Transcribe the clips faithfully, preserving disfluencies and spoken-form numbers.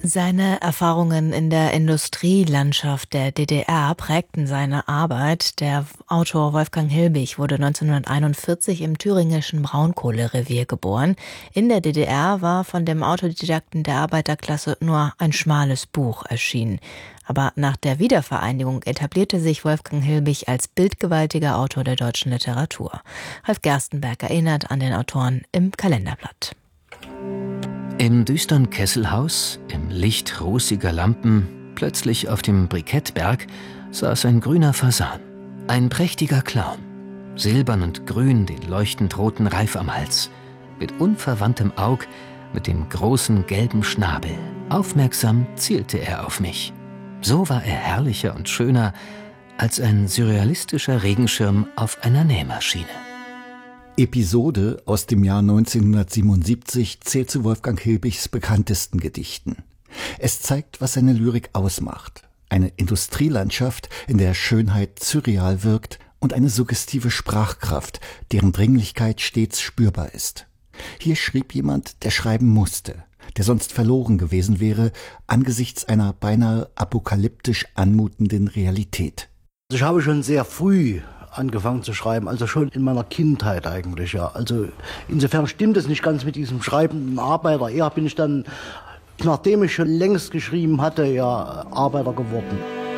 Seine Erfahrungen in der Industrielandschaft der D D R prägten seine Arbeit. Der Autor Wolfgang Hilbig wurde neunzehnhunderteinundvierzig im thüringischen Braunkohlerevier geboren. In der D D R war von dem Autodidakten der Arbeiterklasse nur ein schmales Buch erschienen. Aber nach der Wiedervereinigung etablierte sich Wolfgang Hilbig als bildgewaltiger Autor der deutschen Literatur. Ralf Gerstenberg erinnert an den Autoren im Kalenderblatt. Im düsteren Kesselhaus, im Licht rußiger Lampen, plötzlich auf dem Brikettberg, saß ein grüner Fasan. Ein prächtiger Clown. Silbern und grün den leuchtend roten Reif am Hals. Mit unverwandtem Aug, mit dem großen gelben Schnabel. Aufmerksam zielte er auf mich. So war er herrlicher und schöner als ein surrealistischer Regenschirm auf einer Nähmaschine. Episode aus dem Jahr neunzehnhundertsiebenundsiebzig zählt zu Wolfgang Hilbigs bekanntesten Gedichten. Es zeigt, was seine Lyrik ausmacht. Eine Industrielandschaft, in der Schönheit surreal wirkt, und eine suggestive Sprachkraft, deren Dringlichkeit stets spürbar ist. Hier schrieb jemand, der schreiben musste, der sonst verloren gewesen wäre, angesichts einer beinahe apokalyptisch anmutenden Realität. Ich habe schon sehr früh angefangen zu schreiben, also schon in meiner Kindheit eigentlich, ja. Also insofern stimmt es nicht ganz mit diesem schreibenden Arbeiter. Eher bin ich dann, nachdem ich schon längst geschrieben hatte, ja, Arbeiter geworden.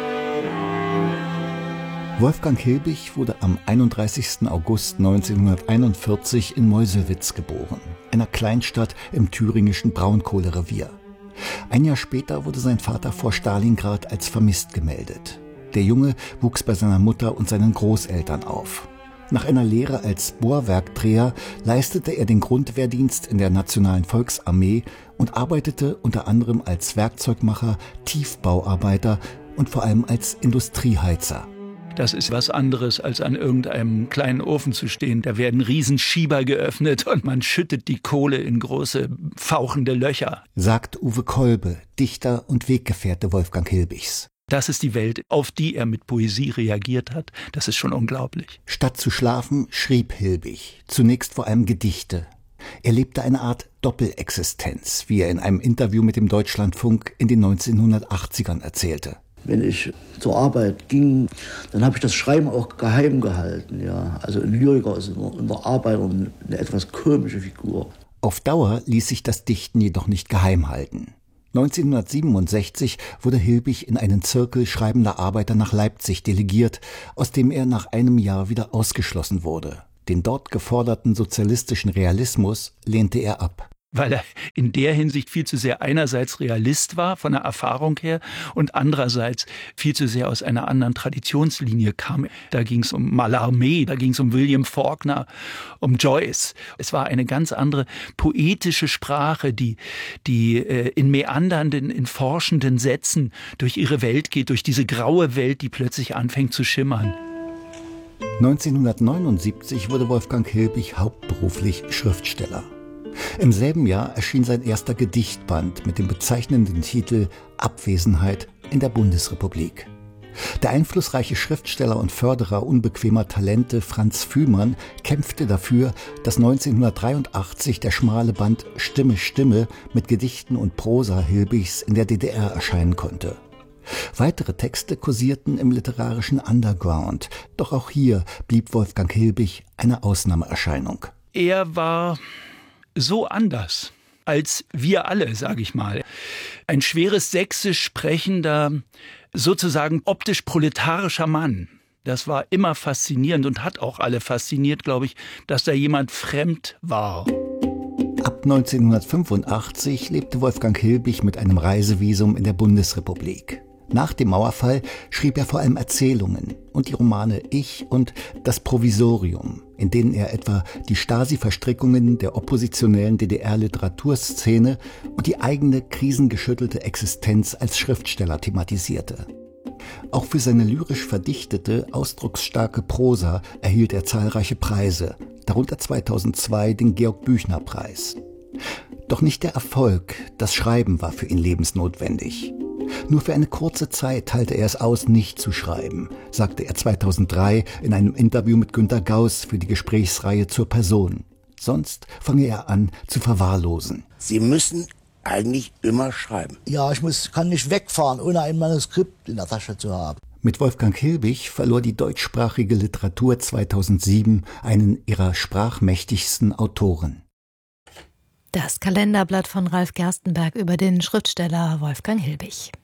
Wolfgang Hilbig wurde am einunddreißigsten August neunzehnhunderteinundvierzig in Meuselwitz geboren, einer Kleinstadt im thüringischen Braunkohlerevier. Ein Jahr später wurde sein Vater vor Stalingrad als vermisst gemeldet. Der Junge wuchs bei seiner Mutter und seinen Großeltern auf. Nach einer Lehre als Bohrwerkdreher leistete er den Grundwehrdienst in der Nationalen Volksarmee und arbeitete unter anderem als Werkzeugmacher, Tiefbauarbeiter und vor allem als Industrieheizer. Das ist was anderes, als an irgendeinem kleinen Ofen zu stehen. Da werden Riesenschieber geöffnet und man schüttet die Kohle in große, fauchende Löcher. Sagt Uwe Kolbe, Dichter und Weggefährte Wolfgang Hilbigs. Das ist die Welt, auf die er mit Poesie reagiert hat. Das ist schon unglaublich. Statt zu schlafen, schrieb Hilbig zunächst vor allem Gedichte. Er lebte eine Art Doppelexistenz, wie er in einem Interview mit dem Deutschlandfunk in den neunzehnhundertachtzigern erzählte. Wenn ich zur Arbeit ging, dann habe ich das Schreiben auch geheim gehalten. Ja. Also ein Lyriker ist in der Arbeit eine etwas komische Figur. Auf Dauer ließ sich das Dichten jedoch nicht geheim halten. neunzehnhundertsiebenundsechzig wurde Hilbig in einen Zirkel schreibender Arbeiter nach Leipzig delegiert, aus dem er nach einem Jahr wieder ausgeschlossen wurde. Den dort geforderten sozialistischen Realismus lehnte er ab. Weil er in der Hinsicht viel zu sehr einerseits Realist war, von der Erfahrung her, und andererseits viel zu sehr aus einer anderen Traditionslinie kam. Da ging es um Mallarmé, da ging es um William Faulkner, um Joyce. Es war eine ganz andere poetische Sprache, die, die äh, in meandernden, in forschenden Sätzen durch ihre Welt geht, durch diese graue Welt, die plötzlich anfängt zu schimmern. neunzehnhundertneunundsiebzig wurde Wolfgang Hilbig hauptberuflich Schriftsteller. Im selben Jahr erschien sein erster Gedichtband mit dem bezeichnenden Titel Abwesenheit in der Bundesrepublik. Der einflussreiche Schriftsteller und Förderer unbequemer Talente Franz Fühmann kämpfte dafür, dass neunzehnhundertdreiundachtzig der schmale Band Stimme, Stimme mit Gedichten und Prosa Hilbigs in der D D R erscheinen konnte. Weitere Texte kursierten im literarischen Underground, doch auch hier blieb Wolfgang Hilbig eine Ausnahmeerscheinung. Er war so anders als wir alle, sage ich mal. Ein schweres Sächsisch sprechender, sozusagen optisch proletarischer Mann. Das war immer faszinierend und hat auch alle fasziniert, glaube ich, dass da jemand fremd war. Ab neunzehnhundertfünfundachtzig lebte Wolfgang Hilbig mit einem Reisevisum in der Bundesrepublik. Nach dem Mauerfall schrieb er vor allem Erzählungen und die Romane Ich und Das Provisorium, in denen er etwa die Stasi-Verstrickungen der oppositionellen D D R-Literaturszene und die eigene krisengeschüttelte Existenz als Schriftsteller thematisierte. Auch für seine lyrisch verdichtete, ausdrucksstarke Prosa erhielt er zahlreiche Preise, darunter zweitausendzwei den Georg-Büchner-Preis. Doch nicht der Erfolg, das Schreiben war für ihn lebensnotwendig. Nur für eine kurze Zeit halte er es aus, nicht zu schreiben, sagte er zweitausenddrei in einem Interview mit Günter Gauss für die Gesprächsreihe Zur Person. Sonst fange er an zu verwahrlosen. Sie müssen eigentlich immer schreiben. Ja, ich muss, kann nicht wegfahren, ohne ein Manuskript in der Tasche zu haben. Mit Wolfgang Hilbig verlor die deutschsprachige Literatur zweitausendsieben einen ihrer sprachmächtigsten Autoren. Das Kalenderblatt von Ralf Gerstenberg über den Schriftsteller Wolfgang Hilbig.